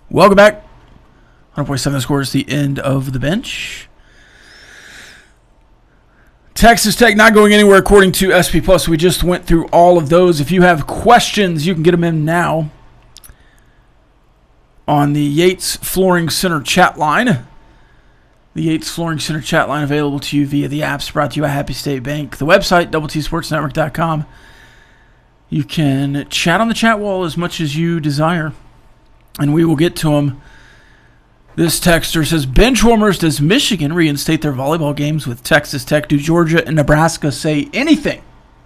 Welcome back. 100.7 The Score is the end of the bench. Texas Tech not going anywhere according to SP Plus. We just went through all of those. If you have questions, you can get them in now on the Yates Flooring Center chat line. The Yates Flooring Center chat line available to you via the apps, brought to you by Happy State Bank. The website, doubleTSportsNetwork.com. You can chat on the chat wall as much as you desire, and we will get to them. This texter says, Benchwarmers, does Michigan reinstate their volleyball games with Texas Tech? Do Georgia and Nebraska say anything?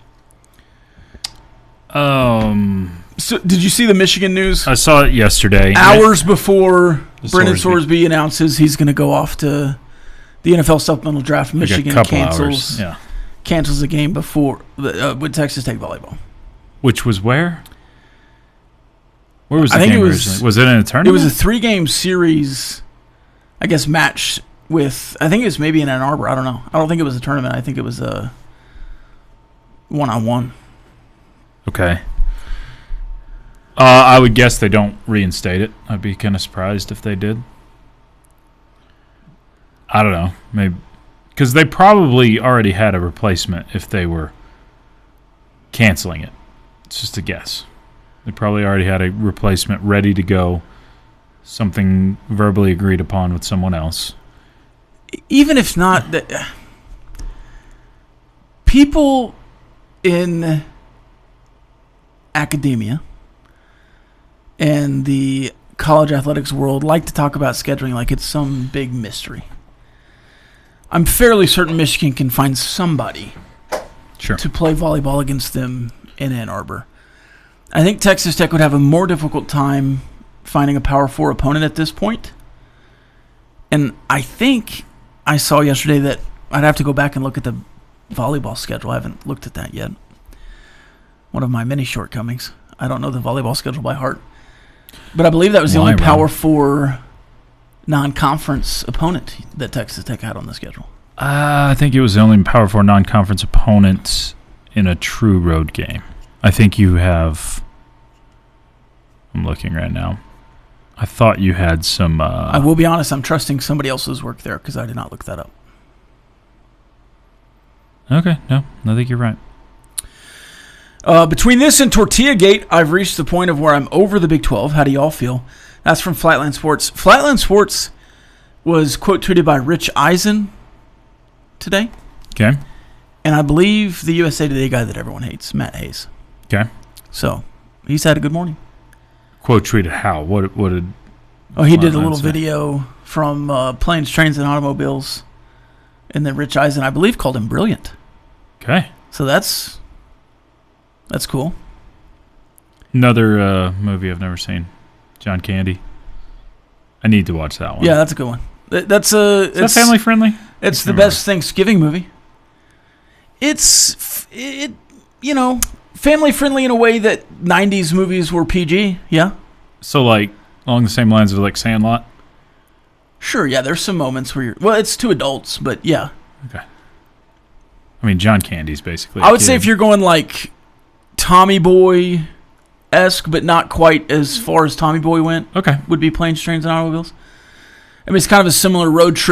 So, did you see the Michigan news? I saw it yesterday. Hours before Brendan Sorsby announces he's going to go off to the NFL supplemental draft, Michigan cancels the game before with Texas Tech volleyball. Which was where? Where was the game originally? Was it in a tournament? It was a 3-game series, I guess, match with, I think it was maybe in Ann Arbor. I don't know. I don't think it was a tournament. I think it was a one-on-one. Okay. I would guess they don't reinstate it. I'd be kind of surprised if they did. I don't know. Maybe because they probably already had a replacement if they were canceling it. It's just a guess. They probably already had a replacement ready to go, something verbally agreed upon with someone else. Even if not, people in academia and the college athletics world like to talk about scheduling like it's some big mystery. I'm fairly certain Michigan can find somebody to play volleyball against them in Ann Arbor. I think Texas Tech would have a more difficult time finding a Power 4 opponent at this point. And I think I saw yesterday that I'd have to go back and look at the volleyball schedule. I haven't looked at that yet. One of my many shortcomings. I don't know the volleyball schedule by heart. But I believe that was the only Power 4 non-conference opponent that Texas Tech had on the schedule. I think it was the only Power 4 non-conference opponent in a true road game. I think you have... I'm looking right now. I thought you had some... I will be honest, I'm trusting somebody else's work there because I did not look that up. Okay, no, I think you're right. Between this and Tortilla Gate, I've reached the point of where I'm over the Big 12. How do y'all feel? That's from Flatland Sports. Flatland Sports was quote tweeted by Rich Eisen today. Okay. And I believe the USA Today guy that everyone hates, Matt Hayes. Okay. So, he's had a good morning. Quote tweeted how? What did... Oh, he did a little video from Planes, Trains, and Automobiles. And then Rich Eisen, I believe, called him brilliant. Okay. So that's cool. Another movie I've never seen. John Candy. I need to watch that one. Yeah, that's a good one. Is that family friendly? It's the best Thanksgiving movie. It's family friendly in a way that 90s movies were PG. Yeah. So like along the same lines of like Sandlot. Sure. Yeah. There's some moments where it's two adults, but yeah. Okay. I mean, John Candy's basically. I would say if you're going like Tommy Boy-esque, but not quite as far as Tommy Boy went. Okay. Would be Planes, Trains, and Automobiles. I mean, it's kind of a similar road trip.